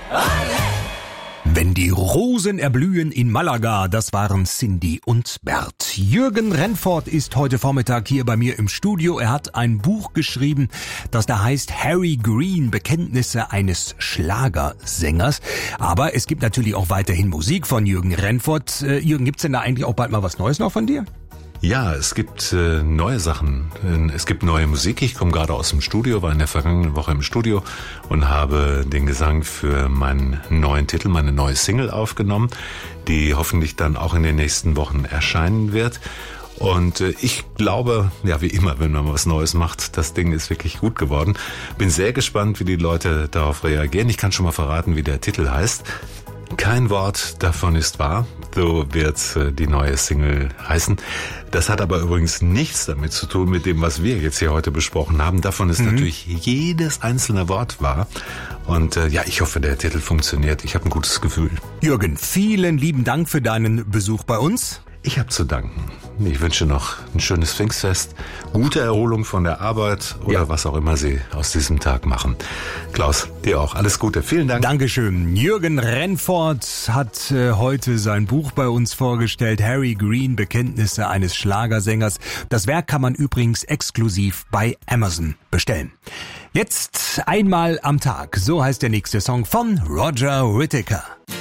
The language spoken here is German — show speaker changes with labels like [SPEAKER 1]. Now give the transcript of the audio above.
[SPEAKER 1] Wenn die Rosen erblühen in Malaga, das waren Cindy und Bert. Jürgen Renfort ist heute Vormittag hier bei mir im Studio. Er hat ein Buch geschrieben, das da heißt Harry Green, Bekenntnisse eines Schlagersängers. Aber es gibt natürlich auch weiterhin Musik von Jürgen Renfort. Jürgen, gibt's denn da eigentlich auch bald mal was Neues noch von dir?
[SPEAKER 2] Ja, es gibt neue Sachen. Es gibt neue Musik. Ich komme gerade aus dem Studio, war in der vergangenen Woche im Studio und habe den Gesang für meinen neuen Titel, meine neue Single aufgenommen, die hoffentlich dann auch in den nächsten Wochen erscheinen wird. Und ich glaube, ja wie immer, wenn man was Neues macht, das Ding ist wirklich gut geworden. Bin sehr gespannt, wie die Leute darauf reagieren. Ich kann schon mal verraten, wie der Titel heißt. Kein Wort davon ist wahr, so wird die neue Single heißen. Das hat aber übrigens nichts damit zu tun mit dem, was wir jetzt hier heute besprochen haben. Davon ist natürlich jedes einzelne Wort wahr. Und ja, ich hoffe, der Titel funktioniert. Ich habe ein gutes Gefühl.
[SPEAKER 1] Jürgen, vielen lieben Dank für deinen Besuch bei uns.
[SPEAKER 2] Ich habe zu danken. Ich wünsche noch ein schönes Pfingstfest, gute Erholung von der Arbeit oder was auch immer Sie aus diesem Tag machen. Klaus, dir auch alles Gute. Vielen Dank.
[SPEAKER 1] Dankeschön. Jürgen Renfort hat heute sein Buch bei uns vorgestellt, Harry Green, Bekenntnisse eines Schlagersängers. Das Werk kann man übrigens exklusiv bei Amazon bestellen. Jetzt einmal am Tag, so heißt der nächste Song von Roger Whittaker.